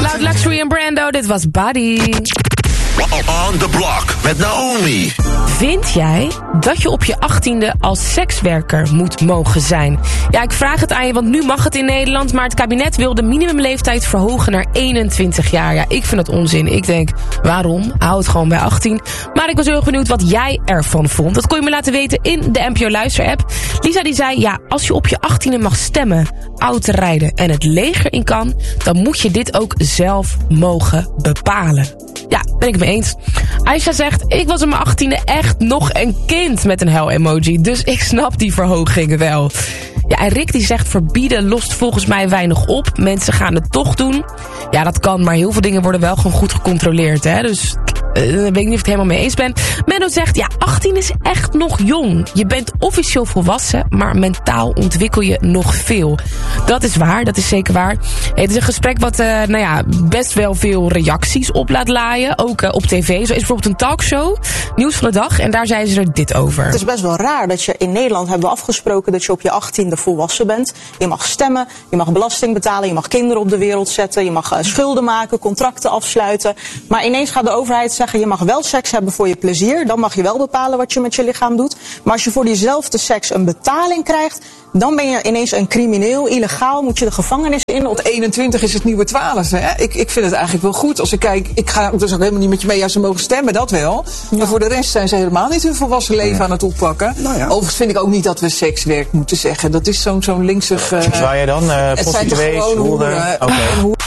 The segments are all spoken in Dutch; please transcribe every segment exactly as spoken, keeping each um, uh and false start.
Loud Luxury en Brando, dit was Body. On the Block met Naomi. Vind jij dat je op je achttiende als sekswerker moet mogen zijn? Ja, ik vraag het aan je, want nu mag het in Nederland, maar het kabinet wil de minimumleeftijd verhogen naar eenentwintig jaar. Ja, ik vind dat onzin. Ik denk, waarom? Hou het gewoon bij achttien. Maar ik was heel erg benieuwd wat jij ervan vond. Dat kon je me laten weten in de N P O Luister-app. Lisa die zei, ja, als je op je achttiende mag stemmen, autorijden en het leger in kan, dan moet je dit ook zelf mogen bepalen. Ja, ben ik het mee eens. Aisha zegt, ik was op mijn achttiende echt nog een kind met een hel-emoji. Dus ik snap die verhoging wel. Ja, en Rick die zegt, verbieden lost volgens mij weinig op. Mensen gaan het toch doen. Ja, dat kan, maar heel veel dingen worden wel gewoon goed gecontroleerd, hè. Dus uh, weet ik niet of ik het helemaal mee eens ben. Menno zegt, ja, achttien is echt nog jong. Je bent officieel volwassen, maar mentaal ontwikkel je nog veel. Dat is waar, dat is zeker waar. Hey, het is een gesprek wat uh, nou ja, best wel veel reacties op laat laaien. Ook uh, op tv. Zo is bijvoorbeeld een talkshow, Nieuws van de Dag. En daar zeiden ze er dit over. Het is best wel raar dat je in Nederland hebben afgesproken dat je op je achttiende volwassen bent. Je mag stemmen, je mag belasting betalen, je mag kinderen op de wereld zetten, je mag uh, schulden maken, contracten afsluiten. Maar ineens gaat de overheid zeggen, je mag wel seks hebben voor je plezier. Dan mag je wel bepalen wat je met je lichaam doet. Maar als je voor diezelfde seks een betaling krijgt, dan ben je ineens een crimineel, illegaal, moet je de gevangenis in. Op eenentwintig is het nieuwe twaalf. Hè? Ik, ik vind het eigenlijk wel goed. Als ik kijk, ik ga dus ook helemaal niet met je mee. Ja, ze mogen stemmen, dat wel. Ja. Maar voor de rest zijn ze helemaal niet hun volwassen leven ja. aan het oppakken. Nou ja. Overigens vind ik ook niet dat we sekswerk moeten zeggen. Dat is zo'n zo'n linksig... Uh, Wat zou jij dan? Uh, het zijn toch gewoon hoeren. Okay.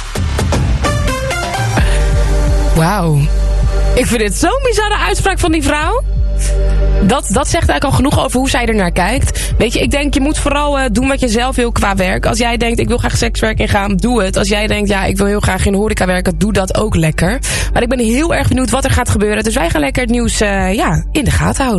Wauw. Ik vind dit zo'n bizarre uitspraak van die vrouw. Dat, dat zegt eigenlijk al genoeg over hoe zij er naar kijkt. Weet je, ik denk, je moet vooral uh, doen wat je zelf wil qua werk. Als jij denkt, ik wil graag sekswerk ingaan, doe het. Als jij denkt, ja, ik wil heel graag in de horeca werken, doe dat ook lekker. Maar ik ben heel erg benieuwd wat er gaat gebeuren. Dus wij gaan lekker het nieuws uh, ja, in de gaten houden.